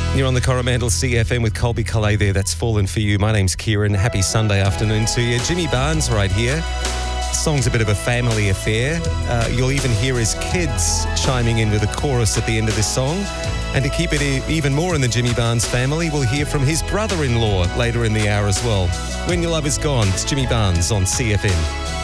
You're on the Coromandel CFM with Colby Calais there. That's Fallen For You. My name's Kieran. Happy Sunday afternoon to you. Jimmy Barnes right here. This song's a bit of a family affair. You'll even hear his kids chiming in with a chorus at the end of this song. And to keep it even more in the Jimmy Barnes family, we'll hear from his brother-in-law later in the hour as well. When Your Love Is Gone, it's Jimmy Barnes on CFM.